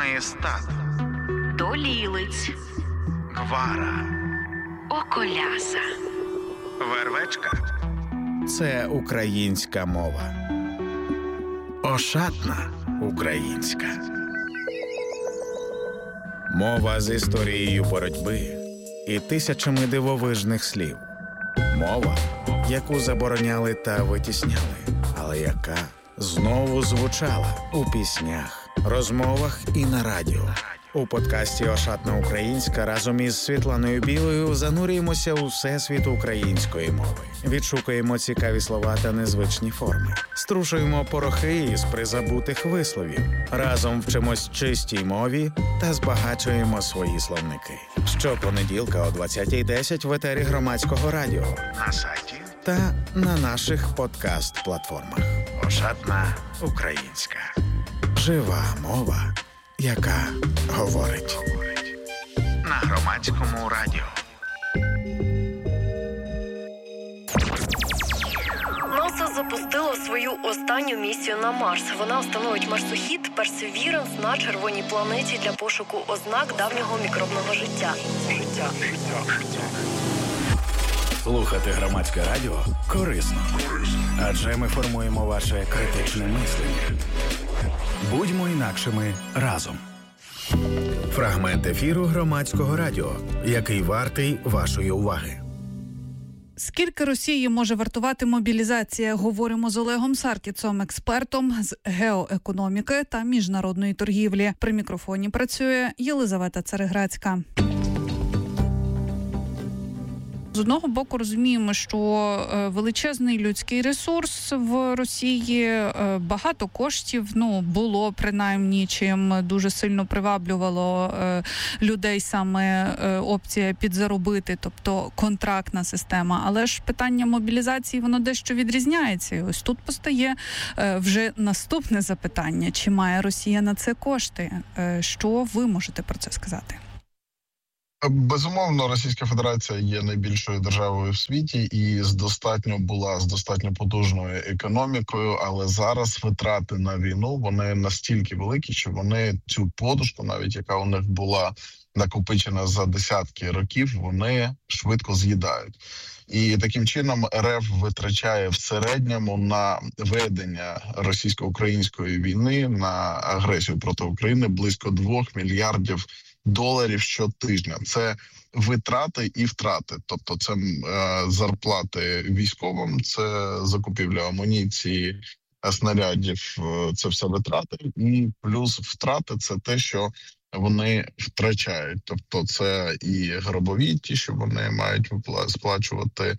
Маєстат, Долілиць, Гвара, Околяса, Вервечка – це українська мова. Ошатна українська. Мова з історією боротьби і тисячами дивовижних слів. Мова, яку забороняли та витісняли, але яка знову звучала у піснях, розмовах і на радіо. У подкасті «Ошатна українська» разом із Світланою Білою занурюємося у всесвіт української мови. Відшукуємо цікаві слова та незвичні форми. Струшуємо порохи із призабутих висловів. Разом вчимось чистій мові та збагачуємо свої словники. Щопонеділка о 20:10 в етері Громадського радіо, на сайті та на наших подкаст-платформах. «Ошатна українська». Жива мова, яка говорить. На Громадському радіо. НАСА запустило свою останню місію на Марс. Вона встановить марсохід Perseverance на червоній планеті для пошуку ознак давнього мікробного життя. Слухати Громадське радіо корисно. Адже ми формуємо ваше критичне мислення. Будьмо інакшими разом. Фрагмент ефіру Громадського радіо, який вартий вашої уваги. Скільки Росії може вартувати мобілізація? Говоримо з Олегом Саркісом, експертом з геоекономіки та міжнародної торгівлі. При мікрофоні працює Єлизавета Цареградська. З одного боку розуміємо, що величезний людський ресурс в Росії, багато коштів, було принаймні, чим дуже сильно приваблювало людей саме опція підзаробити, тобто контрактна система. Але ж питання мобілізації, воно дещо відрізняється. І ось тут постає вже наступне запитання. Чи має Росія на це кошти? Що ви можете про це сказати? Безумовно, Російська Федерація є найбільшою державою в світі і з достатньо потужною економікою, але зараз витрати на війну, вони настільки великі, що вони цю подушку, навіть яка у них була накопичена за десятки років, вони швидко з'їдають. І таким чином РФ витрачає в середньому на ведення російсько-української війни, на агресію проти України близько $2 мільярдів щотижня. Це витрати і втрати. Тобто це зарплати військовим, це закупівля амуніції, снарядів, це все витрати. І плюс втрати – це те, що вони втрачають. Тобто це і гробові, ті, що вони мають сплачувати,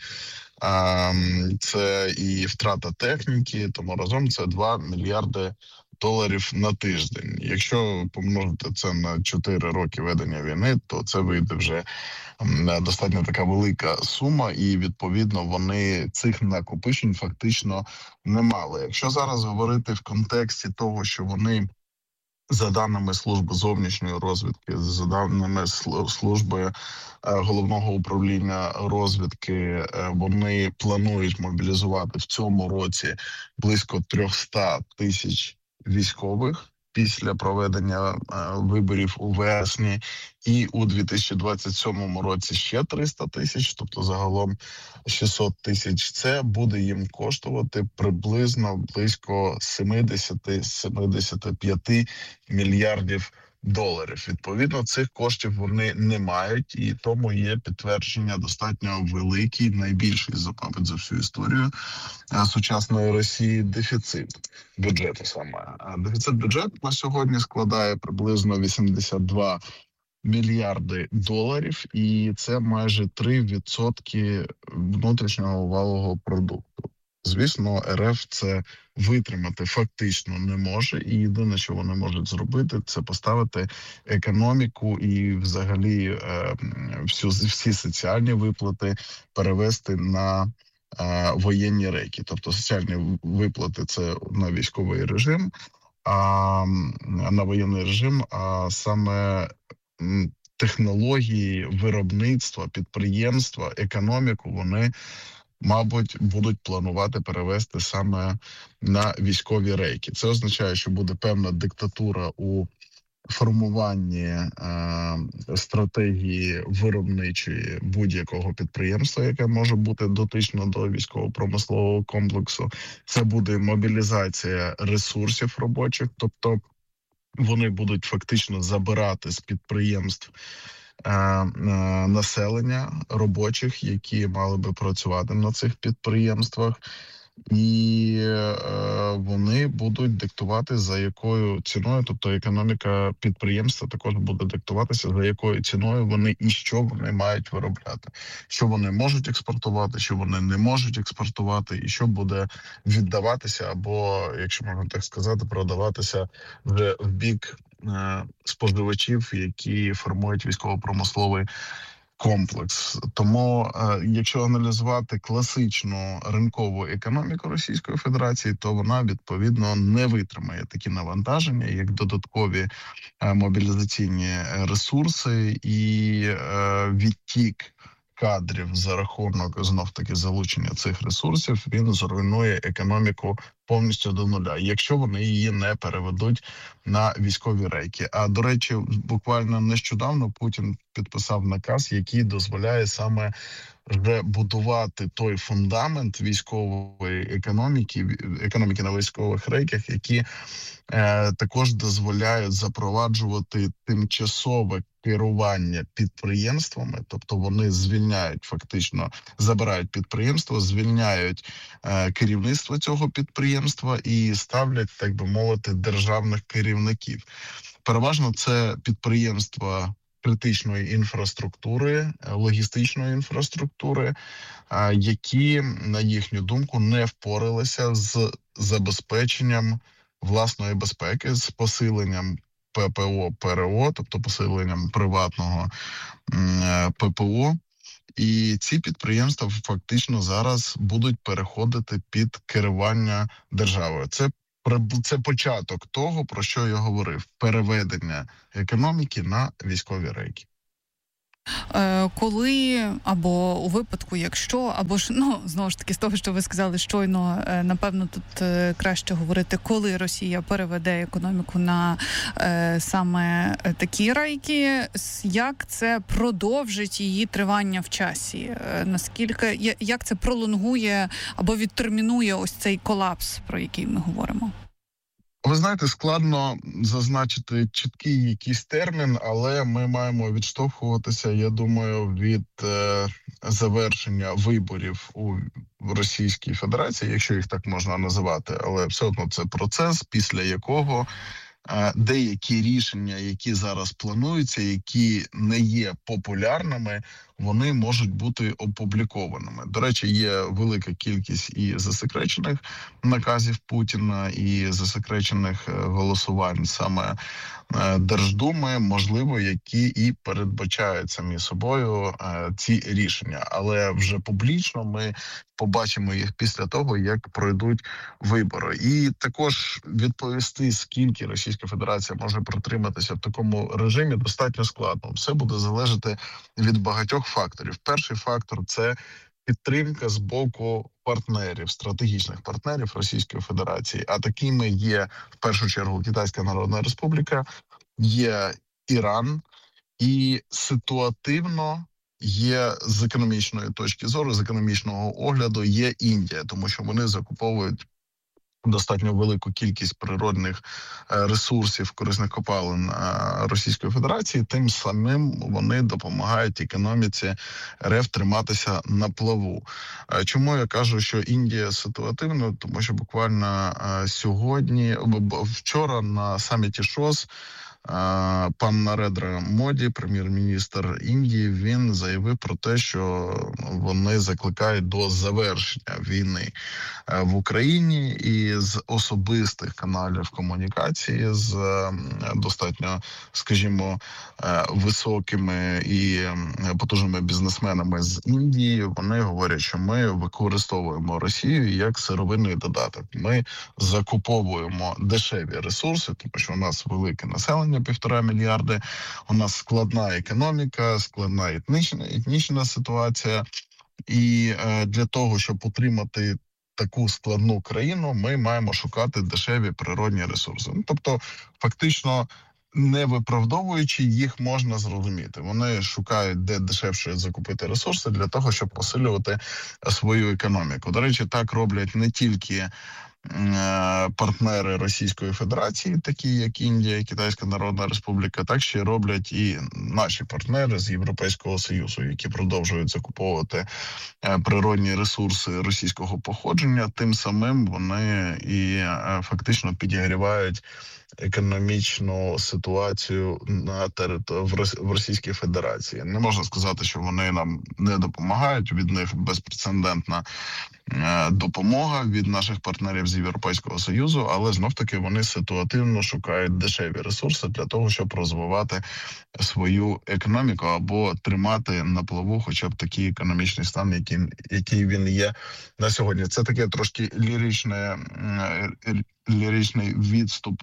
це і втрата техніки, тому разом це $2 мільярди на тиждень. Якщо помножити це на 4 роки ведення війни, то це вийде вже достатньо така велика сума, і відповідно вони цих накопичень фактично не мали. Якщо зараз говорити в контексті того, що вони, за даними Служби зовнішньої розвідки, за даними Служби Головного управління розвідки, вони планують мобілізувати в цьому році близько 300 тисяч військових після проведення виборів у вересні, і у 2027 році ще 300 тисяч, тобто загалом 600 тисяч. Це буде їм коштувати приблизно близько 70-75 мільярдів доларів. Відповідно, цих коштів вони не мають, і тому є підтвердження достатньо великий, найбільший, мабуть, за всю історію сучасної Росії дефіцит бюджету саме. Дефіцит бюджету на сьогодні складає приблизно 82 мільярди доларів, і це майже 3% внутрішнього валового продукту. Звісно, РФ це витримати фактично не може, і єдине, що вони можуть зробити, це поставити економіку і взагалі всі соціальні виплати перевести на воєнні рейки. Тобто соціальні виплати – це на військовий режим, а на воєнний режим, а саме технології, виробництва, підприємства, економіку вони, мабуть, будуть планувати перевести саме на військові рейки. Це означає, що буде певна диктатура у формуванні стратегії виробничої будь-якого підприємства, яке може бути дотично до військово-промислового комплексу. Це буде мобілізація ресурсів робочих, тобто вони будуть фактично забирати з підприємств населення робочих, які мали би працювати на цих підприємствах. І вони будуть диктувати, за якою ціною, тобто економіка підприємства також буде диктуватися, за якою ціною вони і що вони мають виробляти, що вони можуть експортувати, що вони не можуть експортувати, і що буде віддаватися, або, якщо можна так сказати, продаватися вже в бік споживачів, які формують військово-промисловий комплекс. Тому, якщо аналізувати класичну ринкову економіку Російської Федерації, то вона, відповідно, не витримає такі навантаження, як додаткові мобілізаційні ресурси і відтік кадрів за рахунок, знов-таки, залучення цих ресурсів, він зруйнує економіку повністю до нуля, якщо вони її не переведуть на військові рейки. А, до речі, буквально нещодавно Путін підписав наказ, який дозволяє саме вже будувати той фундамент військової економіки на військових рейках, які також дозволяють запроваджувати тимчасове керування підприємствами, тобто вони звільняють, фактично забирають підприємство, звільняють керівництво цього підприємства і ставлять, так би мовити, державних керівників. Переважно це підприємства критичної інфраструктури, логістичної інфраструктури, які, на їхню думку, не впоралися з забезпеченням власної безпеки, з посиленням ППО, ПРО, тобто посиленням приватного ППО. І ці підприємства фактично зараз будуть переходити під керування державою. Це початок того, про що я говорив, переведення економіки на військові рейки. Коли, або у випадку, якщо, або ж, знову ж таки, з того, що ви сказали щойно, напевно, тут краще говорити, коли Росія переведе економіку на саме такі рейки, як це продовжить її тривання в часі? Наскільки, як це пролонгує або відтермінує ось цей колапс, про який ми говоримо? Ви знаєте, складно зазначити чіткий якийсь термін, але ми маємо відштовхуватися, я думаю, від завершення виборів у Російській Федерації, якщо їх так можна називати, але все одно це процес, після якого деякі рішення, які зараз плануються, які не є популярними, вони можуть бути опублікованими. До речі, є велика кількість і засекречених наказів Путіна, і засекречених голосувань саме Держдуми, можливо, які і передбачають самі собою ці рішення. Але вже публічно ми побачимо їх після того, як пройдуть вибори. І також відповісти, скільки Російська Федерація може протриматися в такому режимі, достатньо складно. Все буде залежати від багатьох факторів. Перший фактор – це підтримка з боку партнерів, стратегічних партнерів Російської Федерації. А такими є, в першу чергу, Китайська Народна Республіка, є Іран і ситуативно є з економічної точки зору, з економічного огляду є Індія, тому що вони закуповують достатньо велику кількість природних ресурсів, корисних копалин Російської Федерації, тим самим вони допомагають економіці РФ триматися на плаву. Чому я кажу, що Індія ситуативна? Тому що буквально вчора на саміті ШОС пан Нарендра Моді, прем'єр-міністр Індії, він заявив про те, що вони закликають до завершення війни в Україні, і з особистих каналів комунікації з достатньо, скажімо, високими і потужними бізнесменами з Індії, вони говорять, що ми використовуємо Росію як сировинний додаток. Ми закуповуємо дешеві ресурси, тому що у нас велике населення, 1,5 мільярди, у нас складна економіка, складна етнічна ситуація. І для того, щоб утримати таку складну країну, ми маємо шукати дешеві природні ресурси. Тобто, фактично, не виправдовуючи їх, можна зрозуміти. Вони шукають, де дешевше закупити ресурси для того, щоб посилювати свою економіку. До речі, так роблять не тільки партнери Російської Федерації, такі як Індія, Китайська Народна Республіка, так ще роблять і наші партнери з Європейського Союзу, які продовжують закуповувати природні ресурси російського походження. Тим самим вони і фактично підігрівають економічну ситуацію в Російській Федерації. Не можна сказати, що вони нам не допомагають, від них безпрецедентна допомога від наших партнерів з Європейського Союзу, але знов-таки вони ситуативно шукають дешеві ресурси для того, щоб розвивати свою економіку або тримати на плаву хоча б такий економічний стан, який він є на сьогодні. Це таке трошки ліричний відступ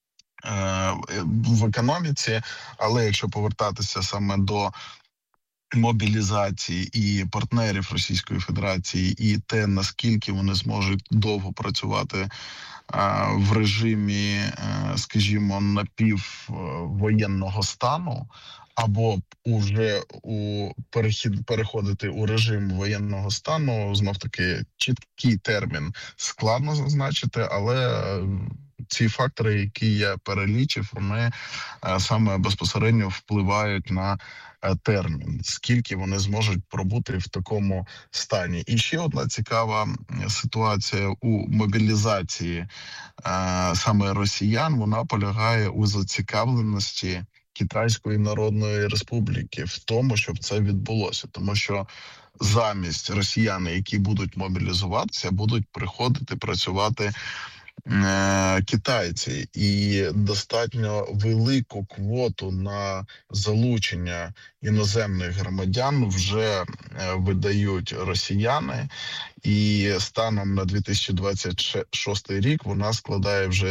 в економіці, але якщо повертатися саме до мобілізації і партнерів Російської Федерації, і те, наскільки вони зможуть довго працювати в режимі, скажімо, напіввоєнного стану, або вже переходити у режим воєнного стану, знов-таки чіткий термін складно зазначити, але ці фактори, які я перелічив, вони саме безпосередньо впливають на термін, скільки вони зможуть пробути в такому стані. І ще одна цікава ситуація у мобілізації саме росіян, вона полягає у зацікавленості Китайської Народної Республіки в тому, щоб це відбулося. Тому що замість росіяни, які будуть мобілізуватися, будуть приходити працювати китайці, і достатньо велику квоту на залучення іноземних громадян вже видають росіяни, і станом на 2026 рік вона складає вже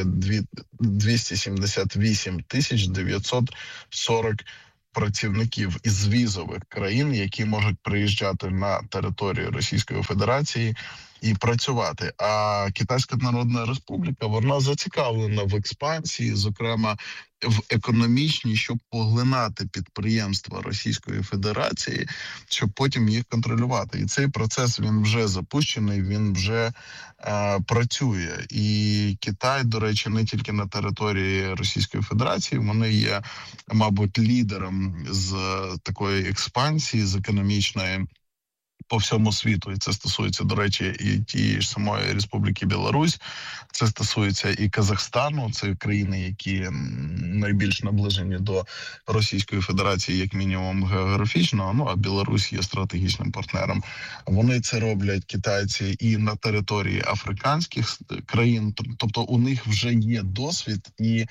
278 940 працівників із візових країн, які можуть приїжджати на територію Російської Федерації і працювати. А Китайська Народна Республіка, вона зацікавлена в експансії, зокрема в економічній, щоб поглинати підприємства Російської Федерації, щоб потім їх контролювати. І цей процес, він вже запущений, він вже працює. І Китай, до речі, не тільки на території Російської Федерації, вони є, мабуть, лідером з такої експансії, з економічної, по всьому світу. І це стосується, до речі, і тієї ж самої Республіки Білорусь, це стосується і Казахстану, це країни, які найбільш наближені до Російської Федерації, як мінімум географічно, а Білорусь є стратегічним партнером. Вони це роблять, китайці, і на території африканських країн, тобто у них вже є досвід, і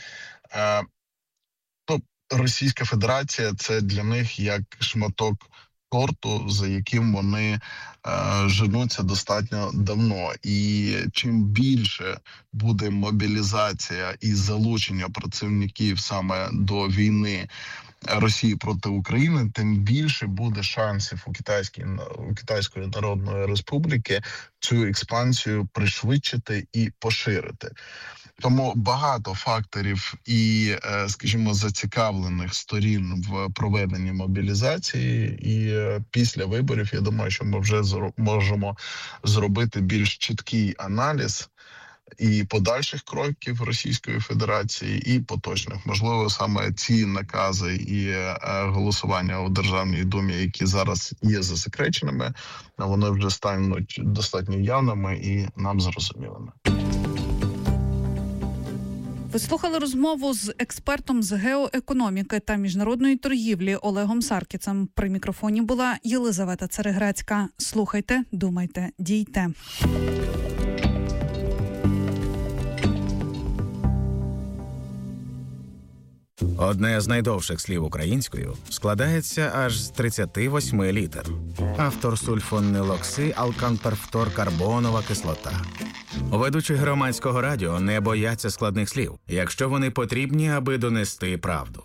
Російська Федерація – це для них як шматок торту, за яким вони женуться достатньо давно. І чим більше буде мобілізація і залучення працівників саме до війни Росії проти України, тим більше буде шансів у Китайської Народної Республіки цю експансію пришвидшити і поширити. Тому багато факторів і, скажімо, зацікавлених сторін в проведенні мобілізації, і після виборів, я думаю, що ми вже можемо зробити більш чіткий аналіз і подальших кроків Російської Федерації, і поточних. Можливо, саме ці накази і голосування у Державній Думі, які зараз є засекреченими, вони вже стануть достатньо явними і нам зрозумілими. Ви слухали розмову з експертом з геоекономіки та міжнародної торгівлі Олегом Саркісом. При мікрофоні була Єлизавета Цареграцька. Слухайте, думайте, дійте. Одне з найдовших слів українською складається аж з 38 літер. Автор сульфонилоксиалканперфторкарбонова кислота. Ведучі громадського радіо не бояться складних слів, якщо вони потрібні, аби донести правду.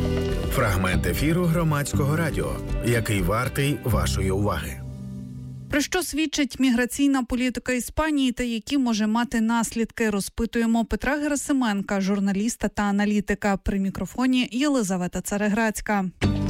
Фрагмент ефіру громадського радіо, який вартий вашої уваги. Про що свідчить міграційна політика Іспанії та які може мати наслідки, розпитуємо Петра Герасименка, журналіста та аналітика. При мікрофоні Єлизавета Цареградська.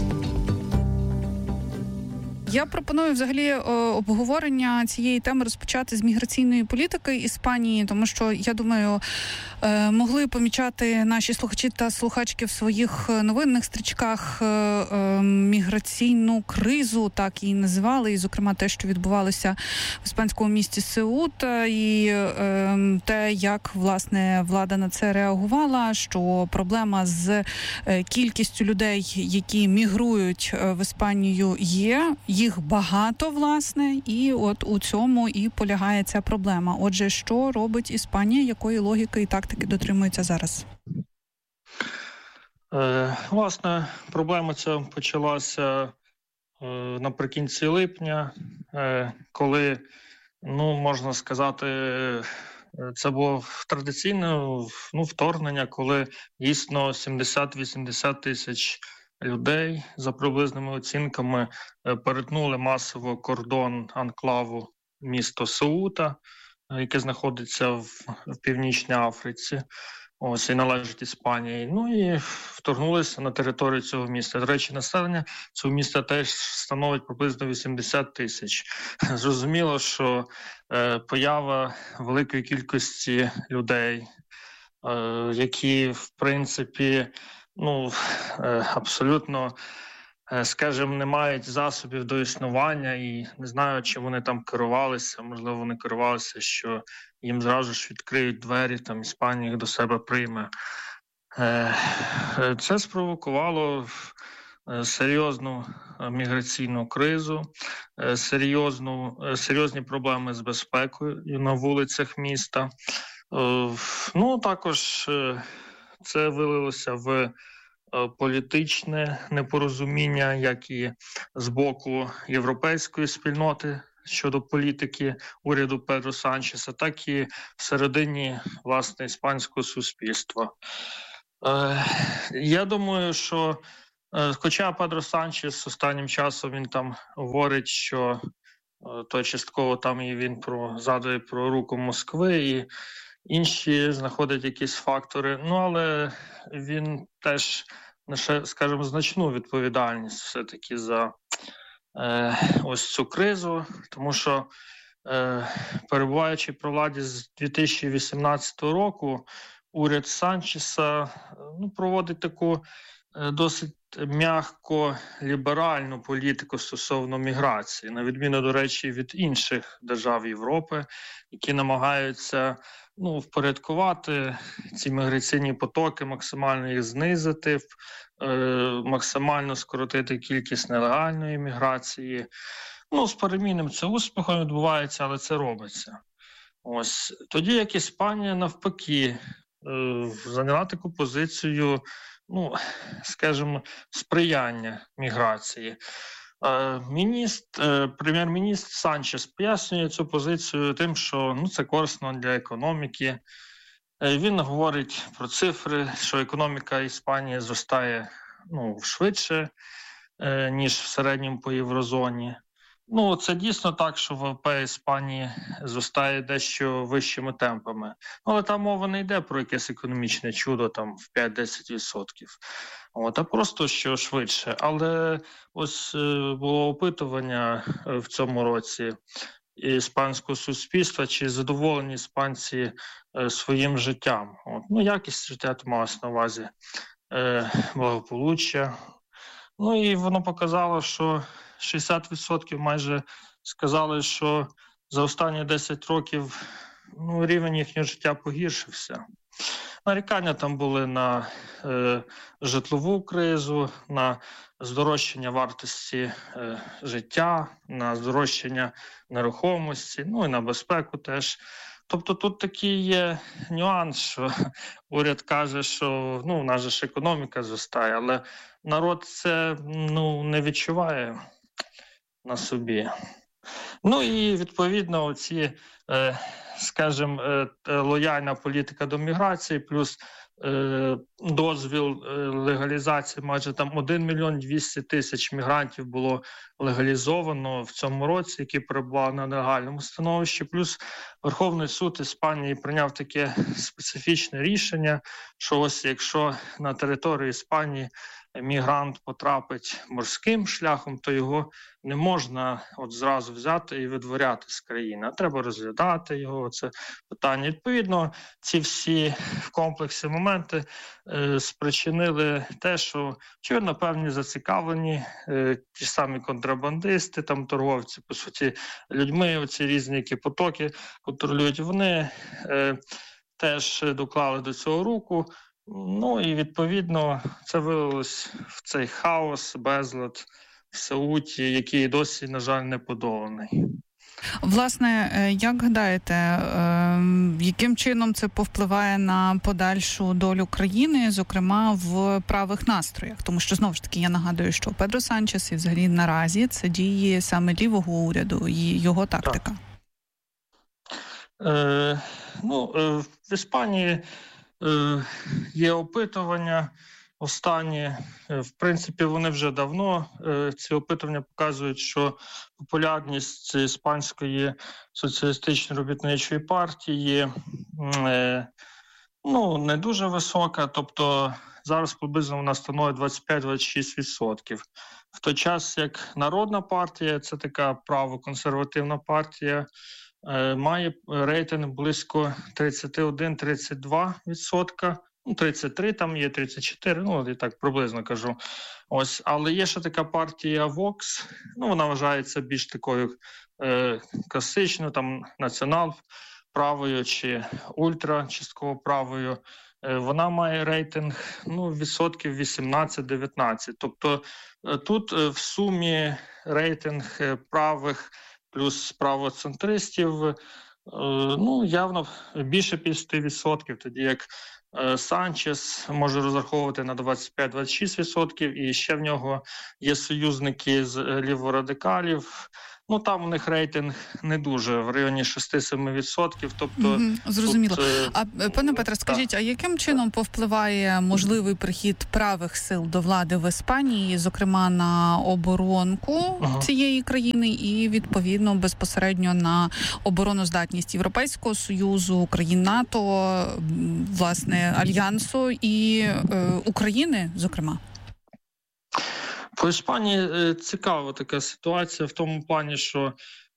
Я пропоную взагалі обговорення цієї теми розпочати з міграційної політики Іспанії, тому що, я думаю, могли помічати наші слухачі та слухачки в своїх новинних стрічках міграційну кризу, так її називали, і, зокрема, те, що відбувалося в іспанському місті Сеута, і те, як, власне, влада на це реагувала, що проблема з кількістю людей, які мігрують в Іспанію, є. Їх багато, власне, і от у цьому і полягає ця проблема. Отже, що робить Іспанія, якої логіки і тактики дотримується зараз? Власне, проблема ця почалася наприкінці липня, коли, можна сказати, це було традиційне вторгнення, коли дійсно 70-80 тисяч людей, за приблизними оцінками, перетнули масово кордон анклаву місто Сеута, яке знаходиться в Північній Африці, і належить Іспанії. І вторгнулися на територію цього міста. До речі, населення цього міста теж становить приблизно 80 тисяч. Зрозуміло, що поява великої кількості людей, які, в принципі, абсолютно, скажімо, не мають засобів до існування і не знаю, чи вони там керувалися. Можливо, вони керувалися, що їм зразу ж відкриють двері, там Іспанія їх до себе прийме. Це спровокувало серйозну міграційну кризу, серйозні проблеми з безпекою на вулицях міста. Також це вилилося в політичне непорозуміння, як і з боку європейської спільноти щодо політики уряду Педро Санчеса, так і всередині, власне, іспанського суспільства. Я думаю, що хоча Педро Санчес останнім часом він там говорить, що то частково там і він згадує про руку Москви, і інші знаходять якісь фактори, але він теж несе, скажімо, значну відповідальність все-таки за ось цю кризу, тому що перебуваючи при владі з 2018 року, уряд Санчеса проводить таку досить м'яко ліберальну політику стосовно міграції, на відміну, до речі, від інших держав Європи, які намагаються впорядкувати ці міграційні потоки, максимально їх знизити, максимально скоротити кількість нелегальної міграції. З перемінним це успіхом відбувається, але це робиться. Тоді як Іспанія навпаки зайняла таку позицію, скажімо, сприяння міграції. Прем'єр-міністр Санчес пояснює цю позицію тим, що це корисно для економіки. Він говорить про цифри, що економіка Іспанії зростає швидше, ніж в середньому по єврозоні. Це дійсно так, що ВВП Іспанії зростає дещо вищими темпами. Але там мова не йде про якесь економічне чудо там в 5-10%. А просто що швидше. Але ось було опитування в цьому році іспанського суспільства, чи задоволені іспанці своїм життям. Якість життя малась на увазі, благополуччя. І воно показало, що 60% майже сказали, що за останні 10 років рівень їхнього життя погіршився. Нарікання там були на житлову кризу, на здорожчання вартості життя, на здорожчання нерухомості, і на безпеку теж. Тобто тут такий є нюанс, що уряд каже, що в нас же ж економіка зростає, але народ це не відчуває на собі. Ну і відповідно оці, скажімо, лояльна політика до міграції, плюс дозвіл легалізації, майже там 1 мільйон 200 тисяч мігрантів було легалізовано в цьому році, які перебували на нелегальному становищі. Плюс Верховний суд Іспанії прийняв таке специфічне рішення, що ось якщо на територію Іспанії мігрант потрапить морським шляхом, то його не можна от зразу взяти і видворяти з країни. А треба розглядати його, це питання. Відповідно, ці всі в комплексі моменти спричинили те, що, очевидно, певні зацікавлені, ті самі контрабандисти, там торговці, по суті, людьми, оці різні, які потоки контролюють, вони теж доклали до цього руку. Ну і відповідно це вилилось в цей хаос, безлад в Сеуті, який досі, на жаль, не подоланий. Власне, як гадаєте, яким чином це повпливає на подальшу долю країни, зокрема в правих настроях? Тому що, знову ж таки, я нагадую, що Педро Санчес і взагалі наразі це дії саме лівого уряду і його тактика. В Іспанії є опитування останні. В принципі, вони вже давно. Ці опитування показують, що популярність іспанської соціалістичної робітничої партії не дуже висока. Тобто зараз приблизно вона становить 25-26%. В той час, як Народна партія, це така правоконсервативна партія, має рейтинг близько 31-32%. 33 там є, 34, я так приблизно кажу. Ось, але є ще така партія Vox, вона вважається більш такою класичною, там націонал-правою чи ультра частково правою. Вона має рейтинг, відсотків 18-19. Тобто тут в сумі рейтинг правих плюс правоцентристів, явно більше 50%, тоді як Санчес може розраховувати на 25-26%, і ще в нього є союзники з ліворадикалів. Там у них рейтинг не дуже, в районі 6-7%. Тобто, зрозуміло. Пане Петре, скажіть, а яким чином повпливає можливий прихід правих сил до влади в Іспанії, зокрема на оборонку цієї країни і, відповідно, безпосередньо на обороноздатність Європейського Союзу, країн НАТО, власне, Альянсу і України, зокрема? По Іспанії цікава така ситуація в тому плані, що,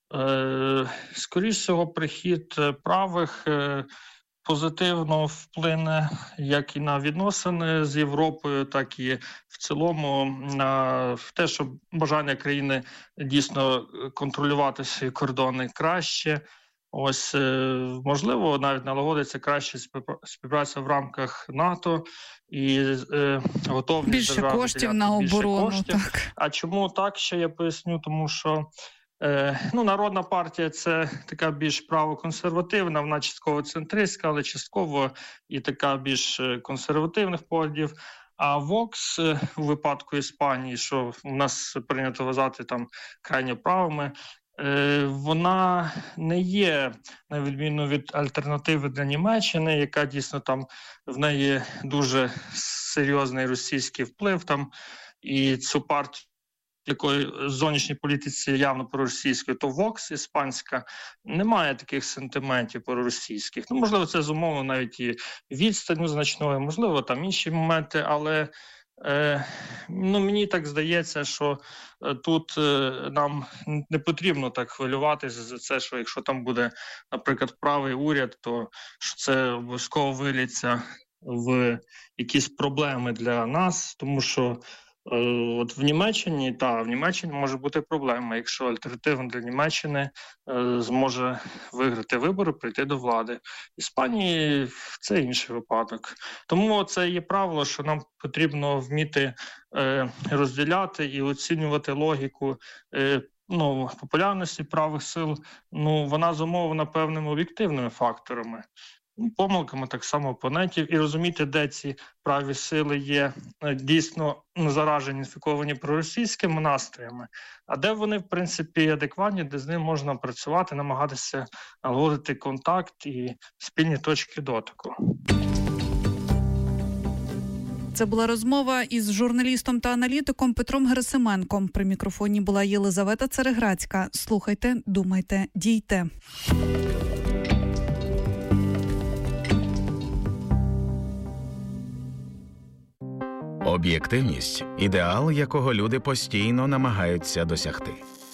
скоріш всього, прихід правих позитивно вплине як і на відносини з Європою, так і в цілому на те, що бажання країни дійсно контролювати свої кордони краще. Ось, можливо, навіть налагодиться краще співпраця в рамках НАТО і готовність більше держави коштів на оборону. Так. А чому так, ще я поясню, тому що Народна партія – це така більш правоконсервативна, вона частково центристська, але частково і така більш консервативних поглядів. А Vox у випадку Іспанії, що у нас прийнято вважати там крайньо правими, вона не є, на відміну від альтернативи для Німеччини, яка дійсно там в неї дуже серйозний російський вплив там, і цю партію, якої зовнішній політиці явно проросійської, то Vox іспанська не має таких сентиментів проросійських. Можливо, це зумовлено навіть і відстанню значною, можливо, там інші моменти, але мені так здається, що тут нам не потрібно так хвилюватися за це, що якщо там буде, наприклад, правий уряд, то що це обов'язково виліться в якісь проблеми для нас, тому що от в Німеччині може бути проблема, якщо альтернатива для Німеччини зможе виграти вибори, прийти до влади. В Іспанії це інший випадок. Тому це є правило, що нам потрібно вміти розділяти і оцінювати логіку популярності правих сил. Вона зумовлена певними об'єктивними факторами. помилками так само опонентів, і розуміти, де ці праві сили є дійсно заражені, інфіковані проросійськими настроями, а де вони, в принципі, адекватні, де з ним можна працювати, намагатися налагодити контакт і спільні точки дотику. Це була розмова із журналістом та аналітиком Петром Герасименком. При мікрофоні була Єлизавета Цереграцька. Слухайте, думайте, дійте. Об'єктивність – ідеал, якого люди постійно намагаються досягти.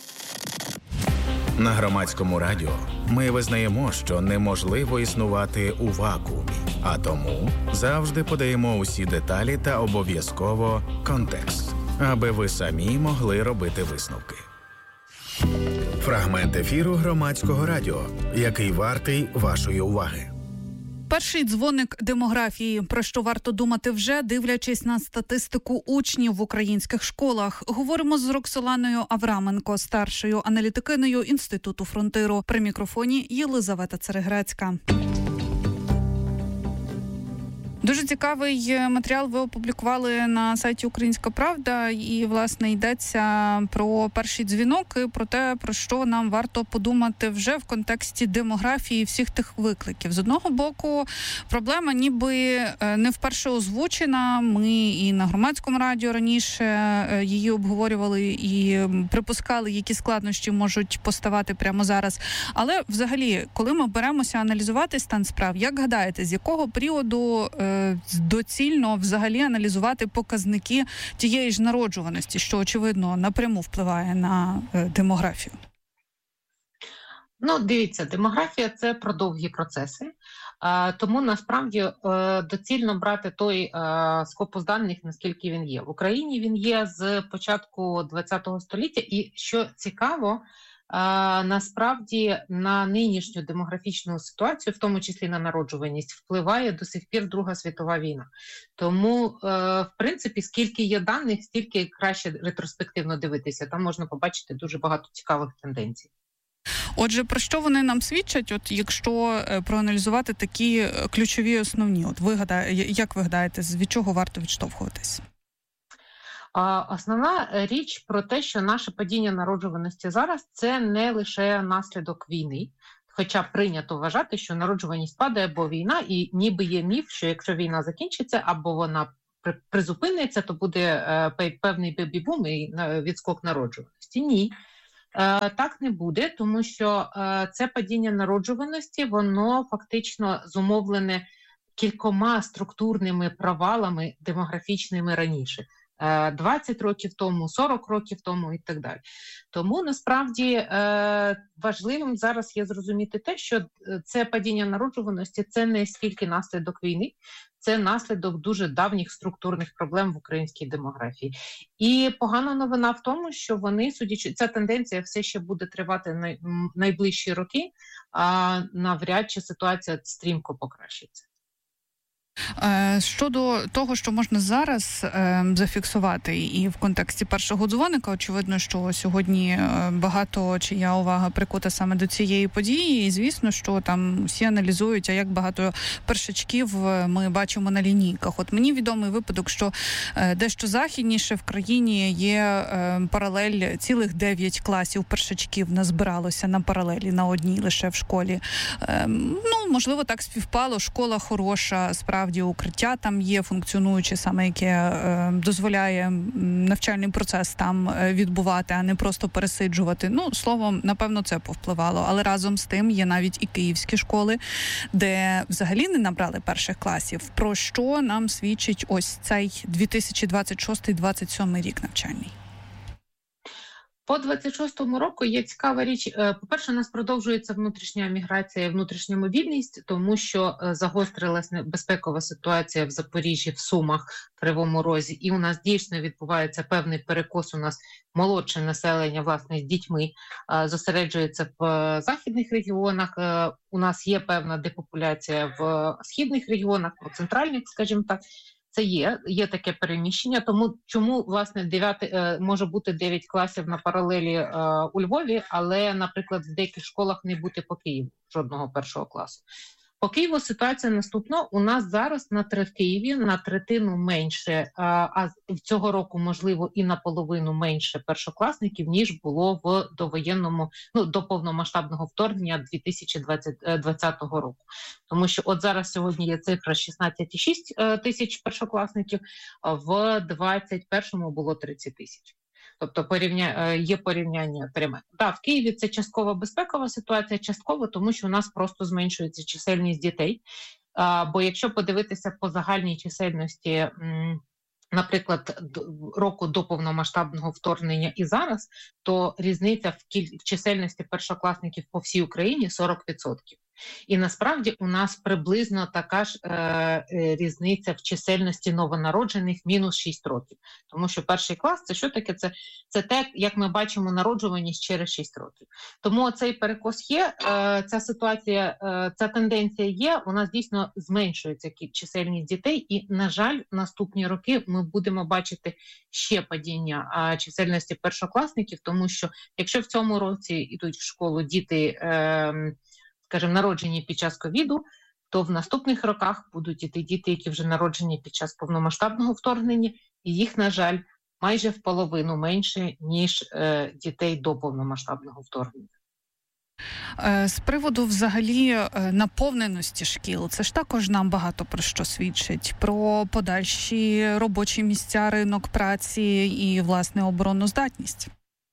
На Громадському радіо ми визнаємо, що неможливо існувати у вакуумі, а тому завжди подаємо усі деталі та обов'язково контекст, аби ви самі могли робити висновки. Фрагмент ефіру Громадського радіо, який вартий вашої уваги. Перший дзвоник демографії. Про що варто думати вже, дивлячись на статистику учнів в українських школах. Говоримо з Роксоланою Авраменко, старшою аналітикиною Інституту Фронтиру. При мікрофоні Єлизавета Цереграцька. Дуже цікавий матеріал ви опублікували на сайті «Українська правда», і, власне, йдеться про перший дзвінок і про те, про що нам варто подумати вже в контексті демографії всіх тих викликів. З одного боку, проблема ніби не вперше озвучена. Ми і на Громадському радіо раніше її обговорювали і припускали, які складнощі можуть поставати прямо зараз. Але, взагалі, коли ми беремося аналізувати стан справ, як гадаєте, з якого періоду доцільно взагалі аналізувати показники тієї ж народжуваності, що, очевидно, напряму впливає на демографію? Ну, дивіться, демографія – це про довгі процеси, тому насправді доцільно брати той скопус даних, наскільки він є. В Україні він є з початку ХХ століття, і, що цікаво, насправді на нинішню демографічну ситуацію, в тому числі на народжуваність, впливає до сих пір Друга світова війна. Тому, в принципі, скільки є даних, стільки краще ретроспективно дивитися. Там можна побачити дуже багато цікавих тенденцій. Отже, про що вони нам свідчать, от якщо проаналізувати такі ключові основні? От як ви гадаєте, від чого варто відштовхуватись? Основна річ про те, що наше падіння народжуваності зараз – це не лише наслідок війни, хоча прийнято вважати, що народжуваність падає, бо війна, і ніби є міф, що якщо війна закінчиться або вона призупиниться, то буде певний бебі-бум і відскок народжуваності. Ні. Так не буде, тому що це падіння народжуваності, воно фактично зумовлене кількома структурними провалами демографічними раніше. 20 років тому, 40 років тому і так далі. Тому, насправді, важливим зараз є зрозуміти те, що це падіння народжуваності – це не стільки наслідок війни, це наслідок дуже давніх структурних проблем в українській демографії. І погана новина в тому, що ця тенденція все ще буде тривати найближчі роки, а навряд чи ситуація стрімко покращиться. Щодо того, що можна зараз зафіксувати і в контексті першого дзвоника, очевидно, що сьогодні багато чия увага прикута саме до цієї події, і звісно, що там всі аналізують, а як багато першачків ми бачимо на лінійках. От мені відомий випадок, що дещо західніше в країні є паралель, цілих 9 класів першачків назбиралося на паралелі, на одній лише в школі. Ну, можливо, так співпало, школа хороша, справді укриття там є, функціонуюче саме, яке дозволяє навчальний процес там відбувати, а не просто пересиджувати. Ну, словом, напевно, це повпливало. Але разом з тим є навіть і київські школи, де взагалі не набрали перших класів. Про що нам свідчить ось цей 2026-2027 рік навчальний? По 26-му року є цікава річ. По-перше, у нас продовжується внутрішня міграція і внутрішня мобільність, тому що загострилась безпекова ситуація в Запоріжжі, в Сумах, в Кривому Розі, і у нас дійсно відбувається певний перекос. У нас молодше населення, власне, з дітьми зосереджується в західних регіонах. У нас є певна депопуляція в східних регіонах, в центральних, скажімо так. Це є таке переміщення, тому чому, власне, може бути 9 класів на паралелі у Львові, але, наприклад, в деяких школах не бути по Києву жодного першого класу. По Києву ситуація наступна. У нас зараз в Києві на третину менше, а в цього року, можливо, і наполовину менше першокласників, ніж було в довоєнному, до повномасштабного вторгнення 2020 року. Тому що от зараз сьогодні є цифра 16,6 тисяч першокласників, а в 21-му було 30 тисяч. Тобто є порівняння пряме. Так, в Києві це частково безпекова ситуація, частково тому, що у нас просто зменшується чисельність дітей. Бо якщо подивитися по загальній чисельності, наприклад, року до повномасштабного вторгнення і зараз, то різниця в чисельності першокласників по всій Україні 40%. І насправді у нас приблизно така ж різниця в чисельності новонароджених мінус 6 років. Тому що перший клас – це що таке? Це те, як ми бачимо народжуваність через 6 років. Тому цей перекос є, ця ситуація, ця тенденція є, у нас дійсно зменшується чисельність дітей і, на жаль, наступні роки ми будемо бачити ще падіння чисельності першокласників, тому що якщо в цьому році йдуть в школу діти, скажімо, народжені під час ковіду, то в наступних роках будуть іти діти, які вже народжені під час повномасштабного вторгнення, і їх, на жаль, майже в половину менше, ніж дітей до повномасштабного вторгнення. З приводу взагалі наповненості шкіл, це ж також нам багато про що свідчить. Про подальші робочі місця, ринок праці і, власне, обороноздатність.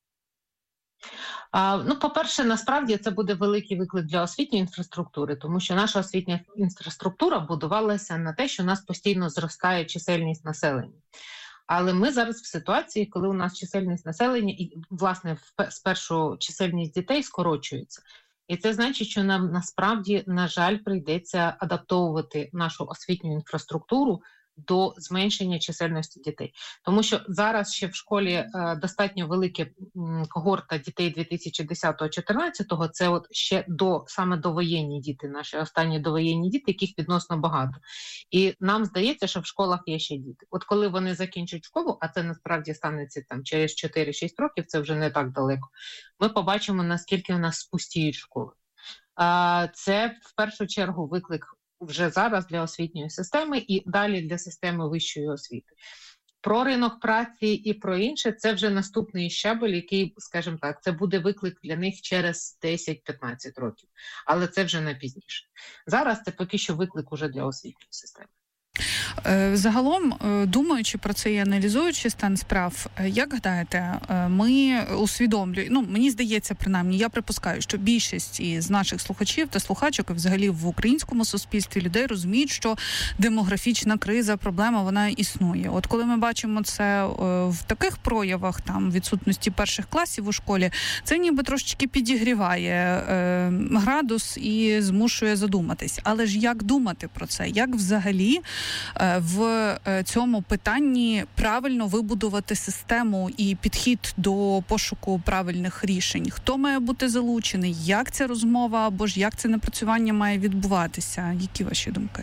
По-перше, насправді це буде великий виклик для освітньої інфраструктури, тому що наша освітня інфраструктура будувалася на те, що у нас постійно зростає чисельність населення. Але ми зараз в ситуації, коли у нас чисельність населення і, власне, спершу чисельність дітей скорочується. І це значить, що нам насправді, на жаль, прийдеться адаптовувати нашу освітню інфраструктуру до зменшення чисельності дітей. Тому що зараз ще в школі достатньо велика когорта дітей 2010-2014, це от ще саме довоєнні діти, наші останні довоєнні діти, яких відносно багато. І нам здається, що в школах є ще діти. От коли вони закінчать школу, а це насправді станеться там через 4-6 років, це вже не так далеко, ми побачимо, наскільки у нас спустіють школи. Це в першу чергу виклик вже зараз для освітньої системи і далі для системи вищої освіти. Про ринок праці і про інше – це вже наступний щабель, який, скажімо так, це буде виклик для них через 10-15 років. Але це вже не пізніше. Зараз це поки що виклик уже для освітньої системи. Загалом, думаючи про це і аналізуючи стан справ, як гадаєте, ми усвідомлюємо, мені здається, принаймні, я припускаю, що більшість із наших слухачів та слухачок, і взагалі в українському суспільстві людей розуміють, що демографічна криза, проблема, вона існує. От коли ми бачимо це в таких проявах, там, відсутності перших класів у школі, це ніби трошечки підігріває градус і змушує задуматись. Але ж як думати про це? Як взагалі в цьому питанні правильно вибудувати систему і підхід до пошуку правильних рішень? Хто має бути залучений? Як ця розмова або ж як це напрацювання має відбуватися? Які ваші думки?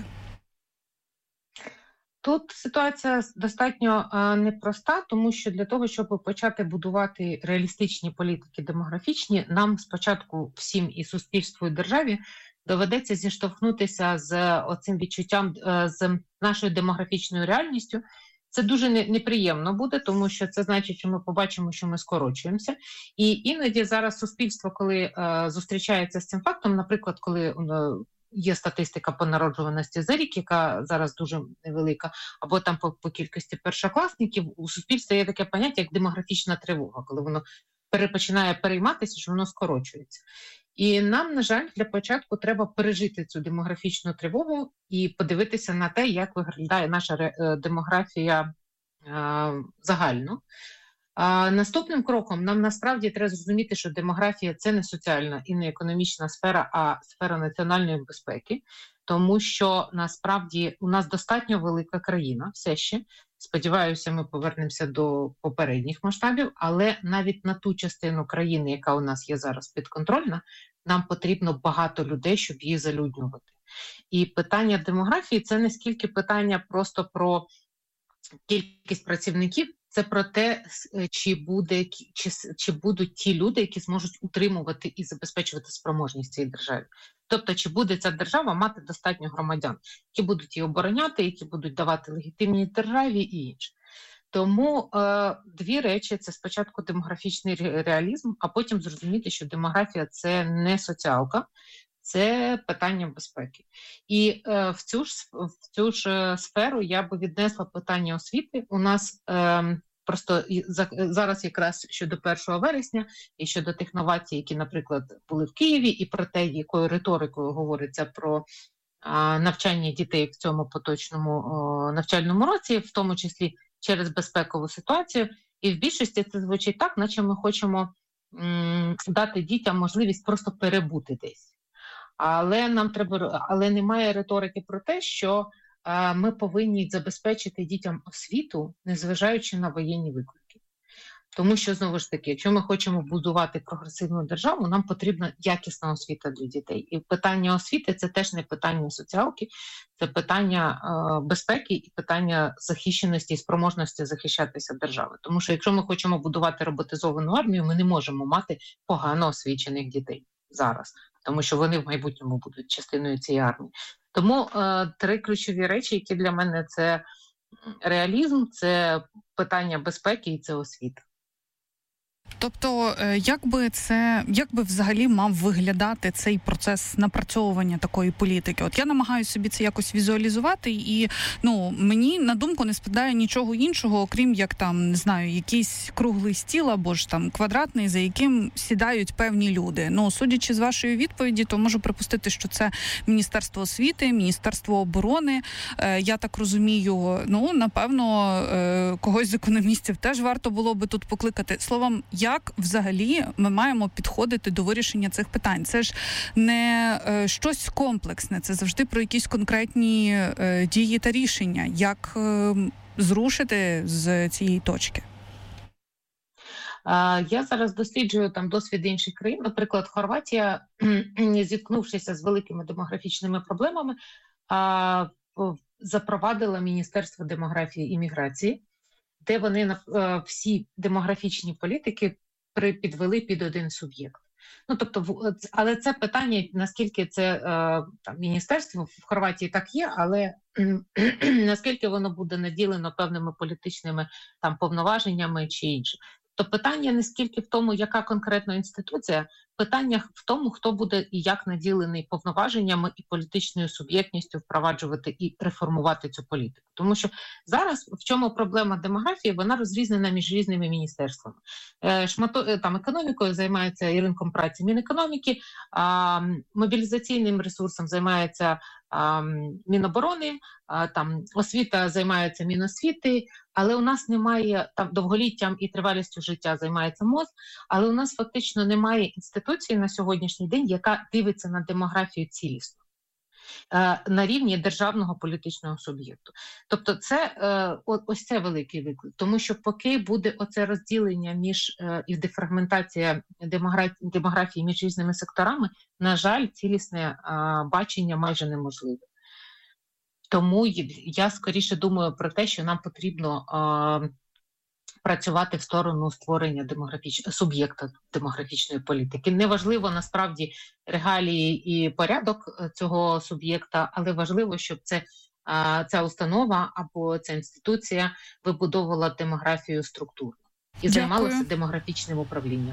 Тут ситуація достатньо непроста, тому що для того, щоб почати будувати реалістичні політики демографічні, нам спочатку всім і суспільству, і державі доведеться зіштовхнутися з оцим відчуттям, з нашою демографічною реальністю. Це дуже неприємно буде, тому що це значить, що ми побачимо, що ми скорочуємося. І іноді зараз суспільство, коли зустрічається з цим фактом, наприклад, коли є статистика по народжуваності за рік, яка зараз дуже невелика, або там по кількості першокласників, у суспільства є таке поняття, як демографічна тривога, коли воно починає перейматися, що воно скорочується. І нам, на жаль, для початку треба пережити цю демографічну тривогу і подивитися на те, як виглядає наша демографія загально. Наступним кроком нам насправді треба зрозуміти, що демографія – це не соціальна і не економічна сфера, а сфера національної безпеки, тому що насправді у нас достатньо велика країна все ще. Сподіваюся, ми повернемося до попередніх масштабів, але навіть на ту частину країни, яка у нас є зараз підконтрольна, нам потрібно багато людей, щоб її залюднювати. І питання демографії – це не скільки питання просто про кількість працівників, це про те, чи будуть ті люди, які зможуть утримувати і забезпечувати спроможність цієї держави. Тобто, чи буде ця держава мати достатньо громадян, які будуть її обороняти, які будуть давати легітимність державі і інше. Тому дві речі – це спочатку демографічний реалізм, а потім зрозуміти, що демографія – це не соціалка, це питання безпеки. І в цю ж сферу я би віднесла питання освіти. У нас просто зараз якраз щодо 1 вересня і щодо тих новацій, які, наприклад, були в Києві, і про те, якою риторикою говориться про навчання дітей в цьому поточному навчальному році, в тому числі через безпекову ситуацію. І в більшості це звучить так, наче ми хочемо дати дітям можливість просто перебути десь. Але немає риторики про те, що ми повинні забезпечити дітям освіту, незважаючи на воєнні виклики. Тому що, знову ж таки, якщо ми хочемо будувати прогресивну державу, нам потрібна якісна освіта для дітей. І питання освіти – це теж не питання соціалки, це питання безпеки і питання захищеності і спроможності захищатися держави. Тому що якщо ми хочемо будувати роботизовану армію, ми не можемо мати погано освічених дітей зараз, тому що вони в майбутньому будуть частиною цієї армії. Тому три ключові речі, які для мене – це реалізм, це питання безпеки і це освіта. Тобто, як би взагалі мав виглядати цей процес напрацьовування такої політики? От я намагаюся собі це якось візуалізувати, і мені на думку не спадає нічого іншого, окрім як там, не знаю, якийсь круглий стіл або ж там квадратний, за яким сідають певні люди. Судячи з вашої відповіді, то можу припустити, що це Міністерство освіти, Міністерство оборони. Я так розумію, напевно, когось з економістів теж варто було би тут покликати. Словом, як взагалі ми маємо підходити до вирішення цих питань? Це ж не щось комплексне, це завжди про якісь конкретні дії та рішення. Як зрушити з цієї точки? Я зараз досліджую там досвід інших країн. Наприклад, Хорватія, зіткнувшися з великими демографічними проблемами, запровадила Міністерство демографії і міграції, де вони всі демографічні політики підвели під один суб'єкт. Але це питання, наскільки це міністерство в Хорватії так є, але наскільки воно буде наділено певними політичними повноваженнями чи інше. То питання не скільки в тому, яка конкретна інституція, питання в тому, хто буде і як наділений повноваженнями і політичною суб'єктністю впроваджувати і реформувати цю політику. Тому що зараз в чому проблема демографії, вона розрізнена між різними міністерствами. Економікою займається і ринком праці Мінекономіки, мобілізаційним ресурсом займається Міноборони, освіта займається Міносвіти, але у нас немає довголіттям і тривалістю життя займається МОЗ, але у нас фактично немає інституції на сьогоднішній день, яка дивиться на демографію цілісно на рівні державного політичного суб'єкту. Тобто ось це великий виклик, тому що поки буде оце розділення і дефрагментація демографії між різними секторами, на жаль, цілісне бачення майже неможливе. Тому я скоріше думаю про те, що нам потрібно працювати в сторону створення суб'єкта демографічної політики. Неважливо насправді регалії і порядок цього суб'єкта, але важливо, щоб ця установа або ця інституція вибудовувала демографію структурно і займалася демографічним управлінням.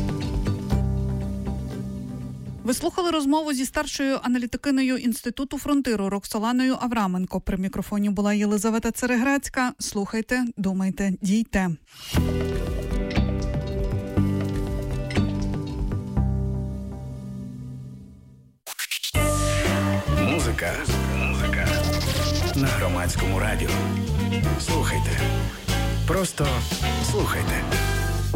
Ви слухали розмову зі старшою аналітикиною Інституту фронтиру Роксоланою Авраменко. При мікрофоні була Єлизавета Цереграцька. Слухайте, думайте, дійте. Музика на Громадському радіо. Слухайте. Просто слухайте.